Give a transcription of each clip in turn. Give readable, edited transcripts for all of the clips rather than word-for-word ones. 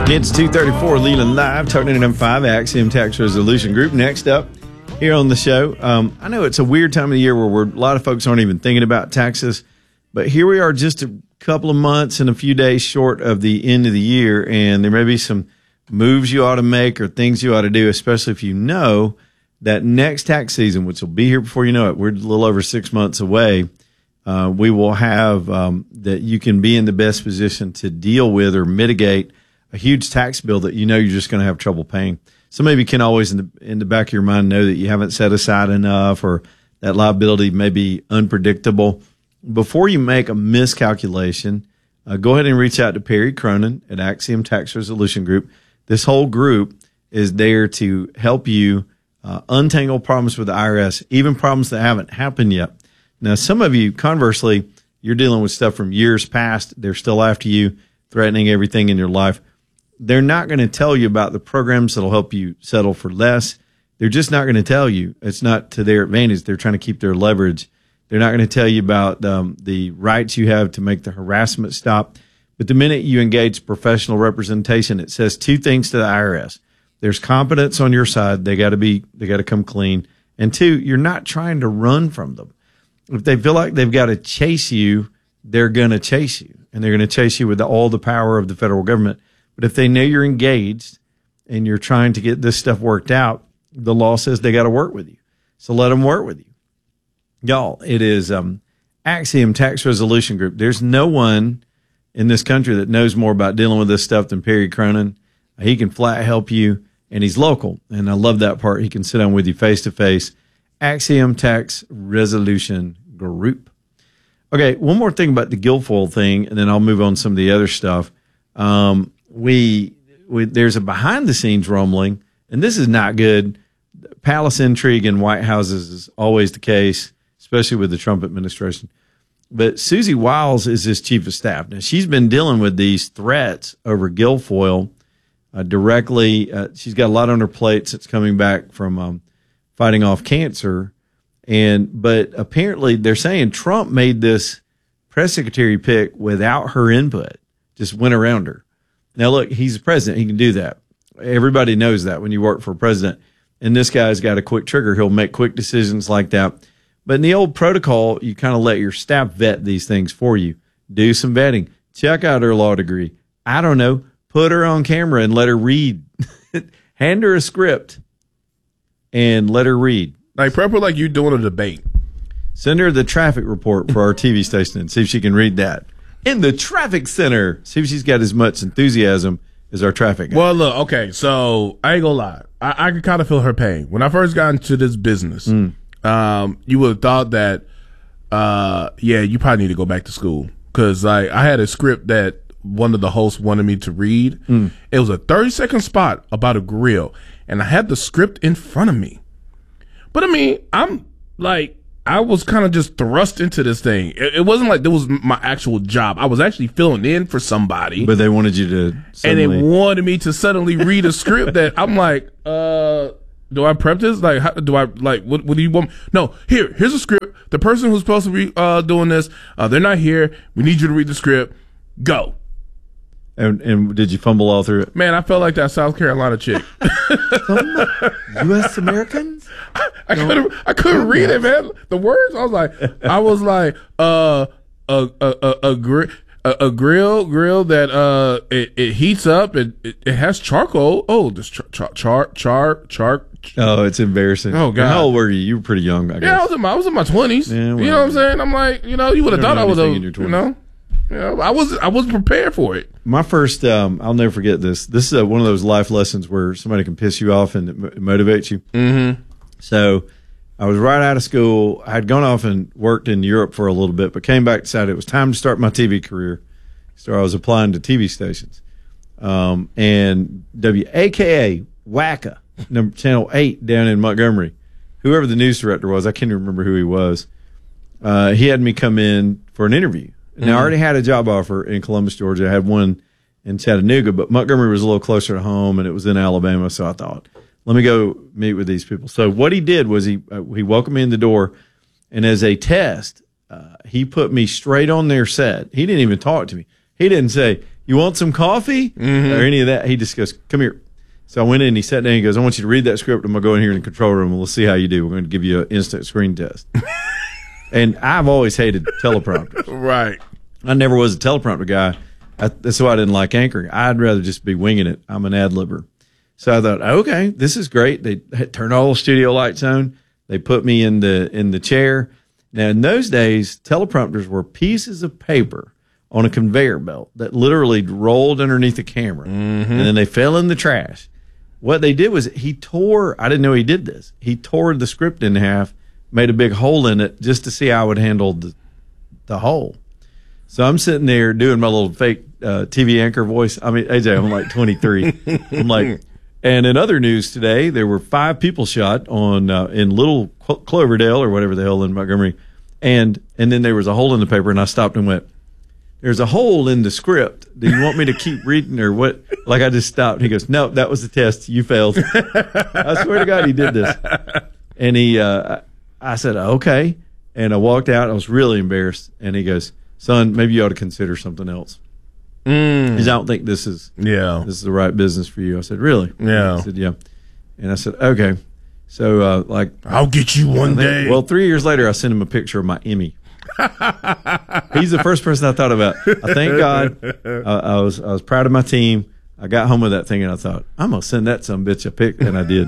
It's 2:34, Leland Live, Talk 99.5, Axiom Tax Resolution Group. Next up here on the show, I know it's a weird time of the year where a lot of folks aren't even thinking about taxes, but here we are just a couple of months and a few days short of the end of the year, and there may be some moves you ought to make or things you ought to do, especially if you know that next tax season, which will be here before you know it, we're a little over 6 months away, we will have that you can be in the best position to deal with or mitigate a huge tax bill that you know you're just going to have trouble paying. So maybe you can always in the back of your mind know that you haven't set aside enough or that liability may be unpredictable. Before you make a miscalculation, go ahead and reach out to Perry Cronin at Axiom Tax Resolution Group. This whole group is there to help you untangle problems with the IRS, even problems that haven't happened yet. Now, some of you, conversely, you're dealing with stuff from years past. They're still after you, threatening everything in your life. They're not going to tell you about the programs that'll help you settle for less. They're just not going to tell you. It's not to their advantage. They're trying to keep their leverage. They're not going to tell you about the rights you have to make the harassment stop. But the minute you engage professional representation, it says two things to the IRS. There's competence on your side. They got to come clean. And two, you're not trying to run from them. If they feel like they've got to chase you, they're going to chase you. And they're going to chase you with all the power of the federal government. But if they know you're engaged and you're trying to get this stuff worked out, the law says they got to work with you. So let them work with you. Y'all, it is Axiom Tax Resolution Group. There's no one in this country that knows more about dealing with this stuff than Perry Cronin. He can flat help you, and he's local. And I love that part. He can sit down with you face to face. Axiom Tax Resolution Group. Okay, one more thing about the Guilfoyle thing, and then I'll move on to some of the other stuff. There's a behind the scenes rumbling, and this is not good. Palace intrigue in White Houses is always the case, especially with the Trump administration. But Susie Wiles is his chief of staff. Now, she's been dealing with these threats over Guilfoyle directly. She's got a lot on her plate since coming back from fighting off cancer. But apparently they're saying Trump made this press secretary pick without her input, just went around her. Now, look, he's the president. He can do that. Everybody knows that when you work for a president. And this guy's got a quick trigger. He'll make quick decisions like that. But in the old protocol, you kind of let your staff vet these things for you. Do some vetting. Check out her law degree. I don't know. Put her on camera and let her read. Hand her a script and let her read. Like prep her like you're doing a debate. Send her the traffic report for our TV station and see if she can read that. In the traffic center. See if she's got as much enthusiasm as our traffic guy. Well, look, okay, so I ain't gonna lie. I can kind of feel her pain. When I first got into this business, you would have thought that, you probably need to go back to school. Because I had a script that one of the hosts wanted me to read. It was a 30-second spot about a grill. And I had the script in front of me. But, I mean, I was kind of just thrust into this thing. It wasn't like that was my actual job. I was actually filling in for somebody. But they wanted you to suddenly... And they wanted me to suddenly read a script that I'm like, do I prep this? Like, how, do I, like, what do you want? No, here's a script. The person who's supposed to be doing this, they're not here. We need you to read the script. Go. And did you fumble all through it? Man, I felt like that South Carolina chick. U.S. Americans? I couldn't read it, man. The words, I was like, a grill that it heats up. It has charcoal. Oh, this char. Oh, it's embarrassing. Oh God, how old were you? You were pretty young, I guess. Yeah, I was in my 20s. Yeah, well, you know what I'm saying? I'm like, you would have thought I was I wasn't prepared for it. My first, I'll never forget this. This is one of those life lessons where somebody can piss you off and it motivates you. Mm-hmm. So I was right out of school. I had gone off and worked in Europe for a little bit, but came back and decided it was time to start my TV career. So I was applying to TV stations. And WAKA, WACA, Channel 8 down in Montgomery, whoever the news director was, I can't even remember who he was. He had me come in for an interview. Now, I already had a job offer in Columbus, Georgia. I had one in Chattanooga, but Montgomery was a little closer to home, and it was in Alabama. So I thought, let me go meet with these people. So what he did was he welcomed me in the door, and as a test, he put me straight on their set. He didn't even talk to me. He didn't say, You want some coffee or any of that? He just goes, come here. So I went in, he sat down, he goes, I want you to read that script. I'm going to go in here in the control room and we'll see how you do. We're going to give you an instant screen test. And I've always hated teleprompters. Right. I never was a teleprompter guy. That's why I didn't like anchoring. I'd rather just be winging it. I'm an ad-libber. So I thought, okay, this is great. They turned all the studio lights on. They put me in the chair. Now, in those days, teleprompters were pieces of paper on a conveyor belt that literally rolled underneath the camera, and then they fell in the trash. What they did was I didn't know he did this. He tore the script in half, made a big hole in it just to see how I would handle the hole. So I'm sitting there doing my little fake TV anchor voice. I mean, AJ, I'm like 23. I'm like, and in other news today, there were 5 people shot on in Little Cloverdale or whatever the hell in Montgomery, and then there was a hole in the paper, and I stopped and went, there's a hole in the script. Do you want me to keep reading or what? Like I just stopped. He goes, no, that was the test. You failed. I swear to God, he did this. And I said, okay. And I walked out. I was really embarrassed. And he goes, son, maybe you ought to consider something else. Because I don't think this is the right business for you. I said, really? Yeah. I said, yeah. And I said, okay. So I'll get you one day. Well, 3 years later, I sent him a picture of my Emmy. He's the first person I thought about. I thank God. I was proud of my team. I got home with that thing and I thought, I'm gonna send that some bitch a pic, and I did.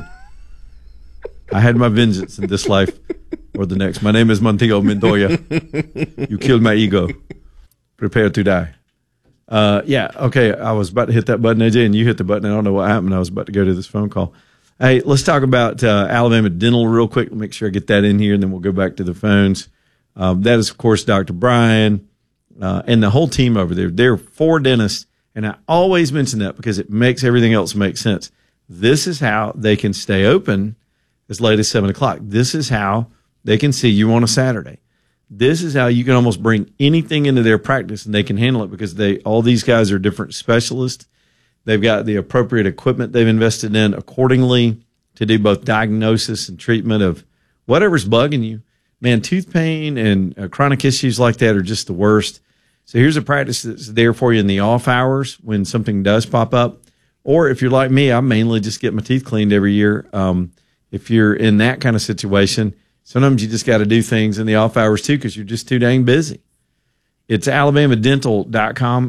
I had my vengeance in this life or the next. My name is Montego Montoya. You killed my ego. Prepare to die. Yeah, okay. I was about to hit that button, AJ, and you hit the button. I don't know what happened. I was about to go to this phone call. Hey, let's talk about Alabama Dental real quick. Make sure I get that in here, and then we'll go back to the phones. That is, of course, Dr. Brian and the whole team over there. There are 4 dentists, and I always mention that because it makes everything else make sense. This is how they can stay open as late as 7 o'clock. This is how they can see you on a Saturday. This is how you can almost bring anything into their practice, and they can handle it because all these guys are different specialists. They've got the appropriate equipment they've invested in accordingly to do both diagnosis and treatment of whatever's bugging you. Man, tooth pain and chronic issues like that are just the worst. So here's a practice that's there for you in the off hours when something does pop up. Or if you're like me, I mainly just get my teeth cleaned every year. If you're in that kind of situation, sometimes you just got to do things in the off hours too because you're just too dang busy. It's alabamadental.com,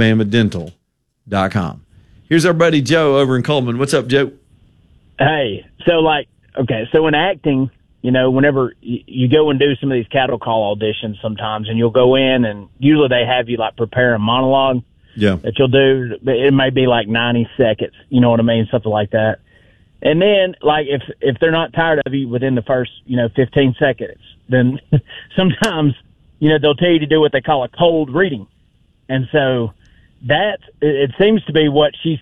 alabamadental.com. Here's our buddy Joe over in Coleman. What's up, Joe? Hey, so in acting, you know, whenever you go and do some of these cattle call auditions sometimes, and you'll go in and usually they have you like prepare a monologue that you'll do. It may be like 90 seconds, you know what I mean? Something like that. And then like if they're not tired of you within the first, 15 seconds, then sometimes, they'll tell you to do what they call a cold reading. And so it seems to be what she's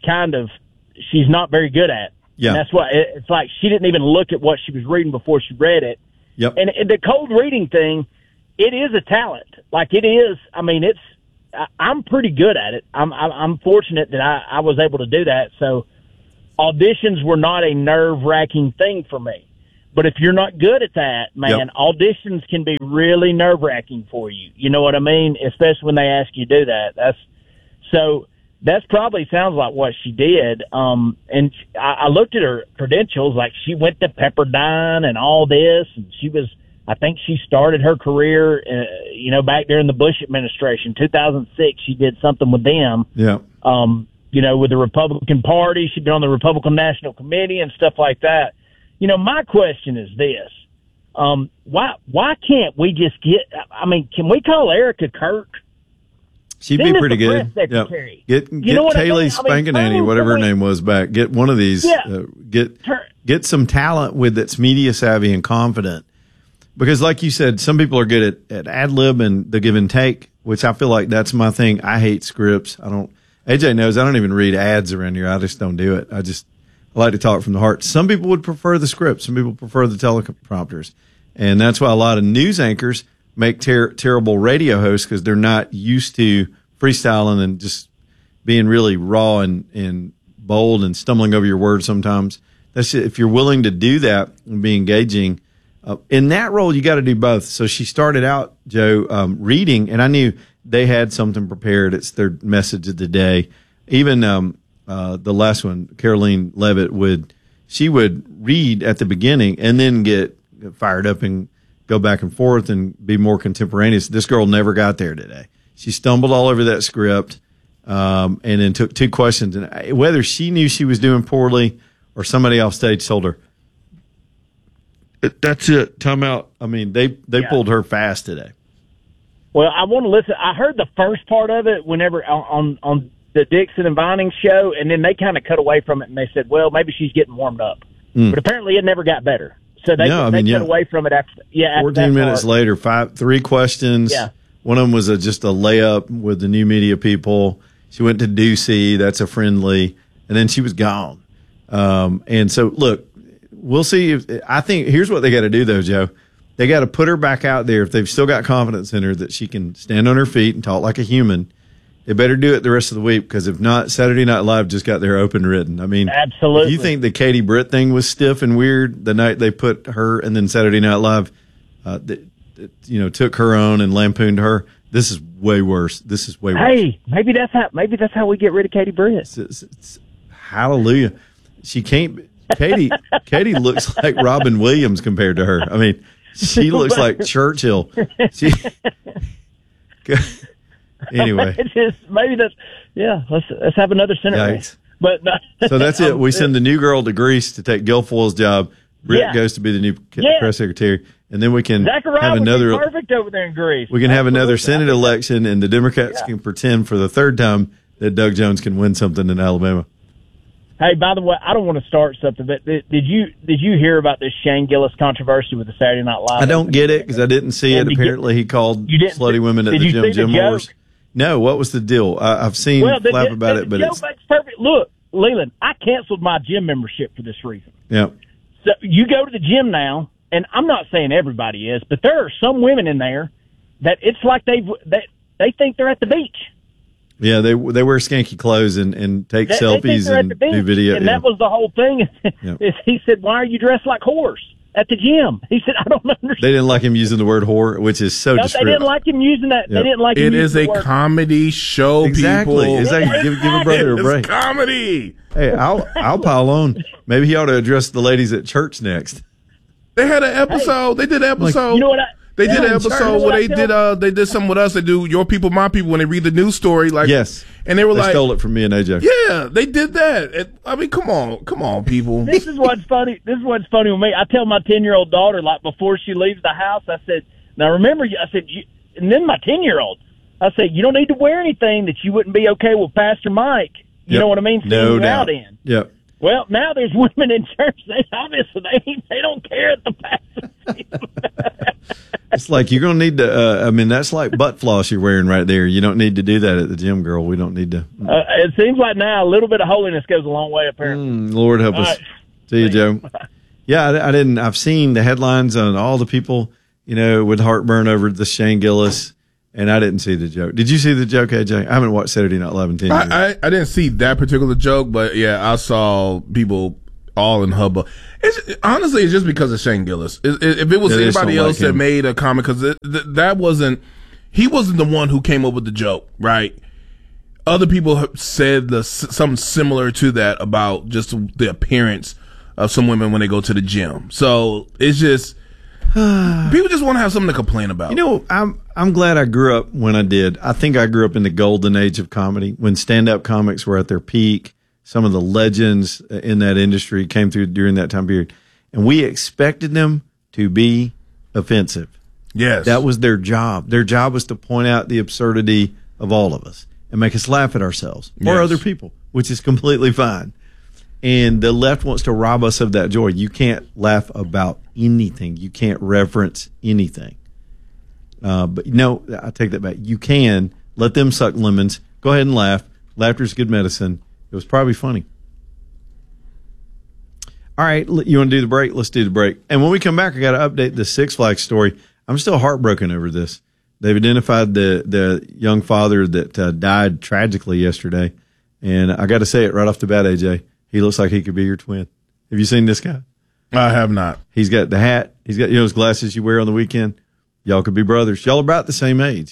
not very good at. Yeah. And that's why it's like she didn't even look at what she was reading before she read it. Yep. And the cold reading thing, it is a talent. Like it is. I mean, I'm pretty good at it. I'm fortunate that I was able to do that. So auditions were not a nerve-wracking thing for me. But if you're not good at that, man, auditions can be really nerve-wracking for you. You know what I mean? Especially when they ask you to do that. That's probably sounds like what she did. And I looked at her credentials, like she went to Pepperdine and all this, and I think she started her career, back during the Bush administration, 2006. She did something with them. Yeah. With the Republican Party. She'd been on the Republican National Committee and stuff like that. My question is this. Why can't we just can we call Erica Kirk? She'd be pretty good. Yep. Get Kaylee Spankinanny, whatever her name was back. Get one of these. Yeah. Get some talent that's media savvy and confident. Because like you said, some people are good at ad lib and the give and take, which I feel like that's my thing. I hate scripts. AJ knows I don't even read ads around here. I just don't do it. I like to talk from the heart. Some people would prefer the script. Some people prefer the teleprompters. And that's why a lot of news anchors make terrible radio hosts because they're not used to freestyling and just being really raw and bold and stumbling over your words sometimes. If you're willing to do that and be engaging, in that role, you got to do both. So she started out, Joe, reading, and I knew they had something prepared. It's their message of the day. Even the last one, Caroline Levitt, would read at the beginning and then get fired up and go back and forth and be more contemporaneous. This girl never got there today. She stumbled all over that script and then took 2 questions. And whether she knew she was doing poorly or somebody off stage told her, that's it, time out. I mean, they pulled her fast today. Well, I want to listen. I heard the first part of it whenever on the Dixon and Vining show, and then they kind of cut away from it and they said, well, maybe she's getting warmed up. But apparently it never got better. So they cut away from it after 14 minutes later, 3 questions. Yeah. One of them was just a layup with the new media people. She went to Ducey. That's a friendly. And then she was gone. And so, look, we'll see. I think here's what they got to do, though, Joe. They got to put her back out there if they've still got confidence in her that she can stand on her feet and talk like a human. They better do it the rest of the week, because if not, Saturday Night Live just got their open written. I mean, absolutely. If you think the Katie Britt thing was stiff and weird the night they put her, and then Saturday Night Live, took her on and lampooned her, this is way worse. This is way worse. Hey, maybe that's how we get rid of Katie Britt. Hallelujah. She can't. Katie looks like Robin Williams compared to her. I mean, she looks like Churchill. Anyway, maybe that's Let's have another Senate race. But so that's it. We send the new girl to Greece to take Guilfoyle's job. Britt goes to be the new press secretary, and then we can have another. Would be perfect over there in Greece. We can have another Senate election, and the Democrats can pretend for the 3rd time that Doug Jones can win something in Alabama. Hey, by the way, I don't want to start something, but did you hear about this Shane Gillis controversy with the Saturday Night Live? I don't get it because I didn't see it. Apparently, he called slutty women at the gym whores. No, what was the deal? I've seen flap about it, but it's perfect. Look, Leland, I canceled my gym membership for this reason. Yeah. So you go to the gym now, and I'm not saying everybody is, but there are some women in there that it's like they think they're at the beach. Yeah, they wear skanky clothes and take selfies and do video. And that was the whole thing. Is he said, "Why are you dressed like whores at the gym?" He said, "I don't understand." They didn't like him using the word whore, which is so descriptive. They didn't like him using that. Yep. They didn't like him It using is a comedy show, exactly. people. Exactly. Give a brother a break. It's comedy. Hey, I'll pile on. Maybe he ought to address the ladies at church next. They had an episode. They did an episode. You know what? They did an episode where they did something with us. They do Your People, My People when they read the news story. Like, yes. And they were like, stole it from me and AJ. Yeah, they did that. I mean, come on, people. This is what's funny. This is what's funny with me. I tell my 10-year-old daughter, like, before she leaves the house, I said, now remember, and then my 10-year-old, I said, you don't need to wear anything that you wouldn't be okay with Pastor Mike. You know what I mean? No doubt. Out in. Yep. Well, now there's women in church. They don't care at the pastor. It's like you're going to need to. That's like butt floss you're wearing right there. You don't need to do that at the gym, girl. We don't need to. It seems like now a little bit of holiness goes a long way, apparently. Lord help us. Right. See you, Joe. Yeah, I didn't. I've seen the headlines on all the people, with heartburn over the Shane Gillis, and I didn't see the joke. Did you see the joke, AJ? I haven't watched Saturday Night Live in 10 years. I didn't see that particular joke, but yeah, I saw people all in hubbub. Honestly, it's just because of Shane Gillis. If it was anybody else that made a comment, because he wasn't the one who came up with the joke, right? Other people have said something similar to that about just the appearance of some women when they go to the gym. So it's just people just want to have something to complain about. I'm glad I grew up when I did. I think I grew up in the golden age of comedy when stand-up comics were at their peak. Some of the legends in that industry came through during that time period, and we expected them to be offensive. Yes. That was their job. Their job was to point out the absurdity of all of us and make us laugh at ourselves or other people, which is completely fine. And the left wants to rob us of that joy. You can't laugh about anything. You can't reference anything. But no, I take that back. You can let them suck lemons. Go ahead and laugh. Laughter's good medicine. It was probably funny. All right, you want to do the break? Let's do the break. And when we come back, I got to update the Six Flags story. I'm still heartbroken over this. They've identified the young father that died tragically yesterday. And I got to say it right off the bat, AJ. He looks like he could be your twin. Have you seen this guy? I have not. He's got the hat. He's got those glasses you wear on the weekend. Y'all could be brothers. Y'all are about the same age.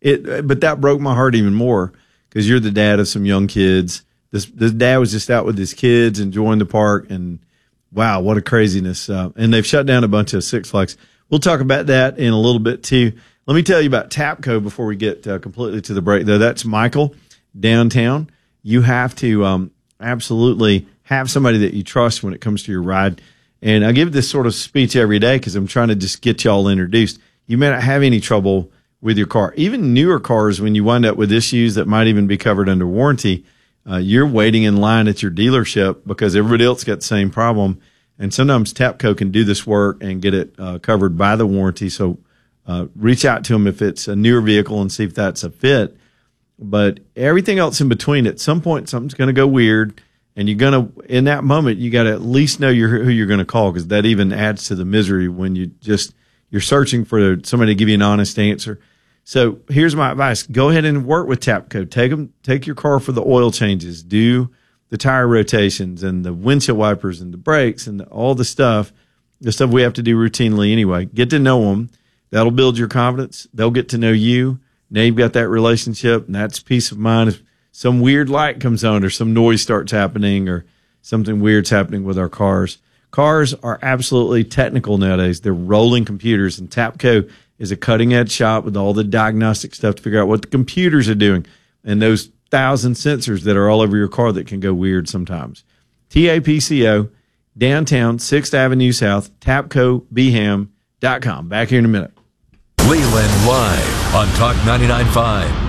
But that broke my heart even more because you're the dad of some young kids. This dad was just out with his kids enjoying the park, and wow, what a craziness. And they've shut down a bunch of Six Flags. We'll talk about that in a little bit too. Let me tell you about Tapco before we get completely to the break, though. That's Michael downtown. You have to absolutely have somebody that you trust when it comes to your ride. And I give this sort of speech every day because I'm trying to just get y'all introduced. You may not have any trouble with your car. Even newer cars, when you wind up with issues that might even be covered under warranty, you're waiting in line at your dealership because everybody else got the same problem. And sometimes Tapco can do this work and get it covered by the warranty. So reach out to them if it's a newer vehicle and see if that's a fit. But everything else in between, at some point, something's going to go weird. And you're going to, in that moment, you got to at least know who you're going to call, because that even adds to the misery when you're searching for somebody to give you an honest answer. So here's my advice. Go ahead and work with Tapco. Take your car for the oil changes, do the tire rotations and the windshield wipers and the brakes and all the stuff we have to do routinely anyway. Get to know them. That'll build your confidence. They'll get to know you. Now you've got that relationship, and that's peace of mind. If some weird light comes on or some noise starts happening or something weird's happening with our cars. Cars are absolutely technical nowadays. They're rolling computers, and Tapco is a cutting-edge shop with all the diagnostic stuff to figure out what the computers are doing and those 1,000 sensors that are all over your car that can go weird sometimes. TAPCO, downtown, 6th Avenue South, TapcoBham.com. Back here in a minute. Leland Live on Talk 99.5.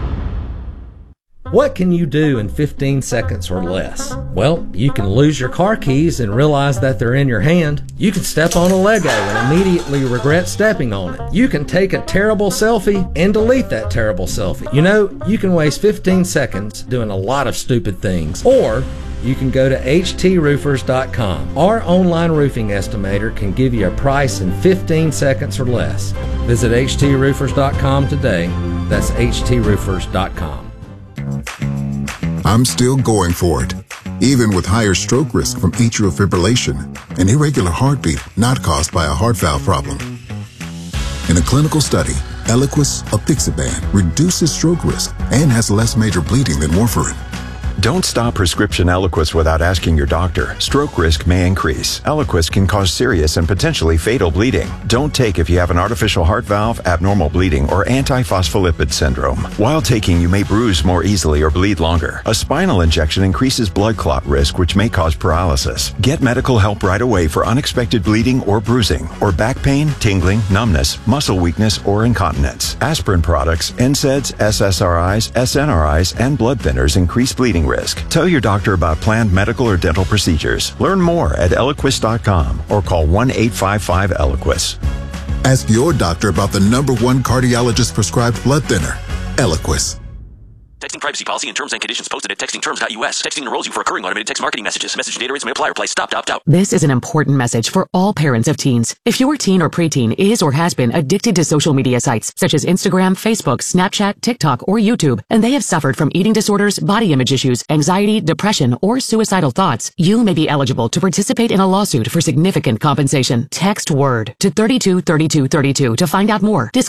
What can you do in 15 seconds or less? Well, you can lose your car keys and realize that they're in your hand. You can step on a Lego and immediately regret stepping on it. You can take a terrible selfie and delete that terrible selfie. You know, you can waste 15 seconds doing a lot of stupid things. Or you can go to HTRoofers.com. Our online roofing estimator can give you a price in 15 seconds or less. Visit HTRoofers.com today. That's HTRoofers.com. I'm still going for it, even with higher stroke risk from atrial fibrillation, an irregular heartbeat not caused by a heart valve problem. In a clinical study, Eliquis apixaban reduces stroke risk and has less major bleeding than warfarin. Don't stop prescription Eliquis without asking your doctor. Stroke risk may increase. Eliquis can cause serious and potentially fatal bleeding. Don't take if you have an artificial heart valve, abnormal bleeding, or antiphospholipid syndrome. While taking, you may bruise more easily or bleed longer. A spinal injection increases blood clot risk, which may cause paralysis. Get medical help right away for unexpected bleeding or bruising, or back pain, tingling, numbness, muscle weakness, or incontinence. Aspirin products, NSAIDs, SSRIs, SNRIs, and blood thinners increase bleeding risk. Tell your doctor about planned medical or dental procedures. Learn more at Eliquis.com or call 1-855-ELIQUIS. Ask your doctor about the #1 cardiologist prescribed blood thinner, Eliquis. Texting privacy policy and terms and conditions posted at textingterms.us. Texting enrolls you for recurring automated text marketing messages. Message data rates may apply. Reply stop to opt out. This is an important message for all parents of teens. If your teen or preteen is or has been addicted to social media sites such as Instagram, Facebook, Snapchat, TikTok, or YouTube, and they have suffered from eating disorders, body image issues, anxiety, depression, or suicidal thoughts, you may be eligible to participate in a lawsuit for significant compensation. Text WORD to 323232 to find out more.